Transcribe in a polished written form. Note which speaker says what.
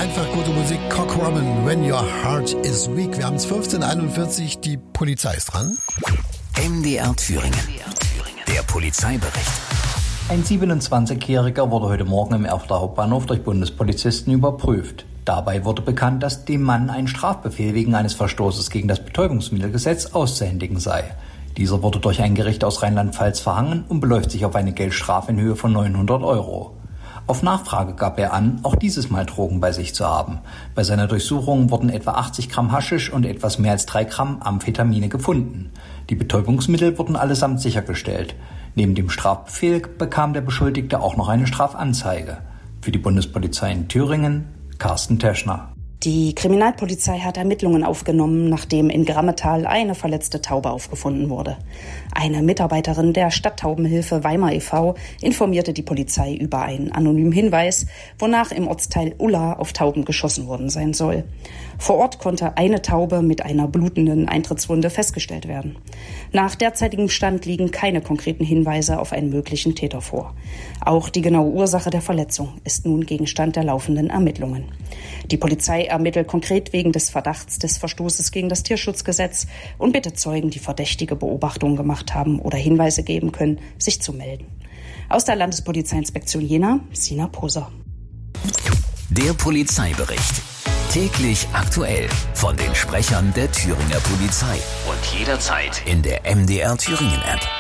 Speaker 1: einfach gute Musik. Cock Robin, When Your Heart is Weak. Wir haben es 15:41, die Polizei ist dran.
Speaker 2: MDR Thüringen. Der Polizeibericht.
Speaker 3: Ein 27-Jähriger wurde heute Morgen im Erfurter Hauptbahnhof durch Bundespolizisten überprüft. Dabei wurde bekannt, dass dem Mann ein Strafbefehl wegen eines Verstoßes gegen das Betäubungsmittelgesetz auszuhändigen sei. Dieser wurde durch ein Gericht aus Rheinland-Pfalz verhangen und beläuft sich auf eine Geldstrafe in Höhe von 900 €. Auf Nachfrage gab er an, auch dieses Mal Drogen bei sich zu haben. Bei seiner Durchsuchung wurden etwa 80 Gramm Haschisch und etwas mehr als 3 Gramm Amphetamine gefunden. Die Betäubungsmittel wurden allesamt sichergestellt. Neben dem Strafbefehl bekam der Beschuldigte auch noch eine Strafanzeige. Für die Bundespolizei in Thüringen, Carsten Teschner.
Speaker 4: Die Kriminalpolizei hat Ermittlungen aufgenommen, nachdem in Grammetal eine verletzte Taube aufgefunden wurde. Eine Mitarbeiterin der Stadttaubenhilfe Weimar e.V. informierte die Polizei über einen anonymen Hinweis, wonach im Ortsteil Ulla auf Tauben geschossen worden sein soll. Vor Ort konnte eine Taube mit einer blutenden Eintrittswunde festgestellt werden. Nach derzeitigem Stand liegen keine konkreten Hinweise auf einen möglichen Täter vor. Auch die genaue Ursache der Verletzung ist nun Gegenstand der laufenden Ermittlungen. Die Polizei ermittelt konkret wegen des Verdachts des Verstoßes gegen das Tierschutzgesetz und bittet Zeugen, die verdächtige Beobachtungen gemacht haben oder Hinweise geben können, sich zu melden. Aus der Landespolizeiinspektion Jena, Sina Poser.
Speaker 2: Der Polizeibericht. Täglich aktuell von den Sprechern der Thüringer Polizei. Und jederzeit in der MDR Thüringen App.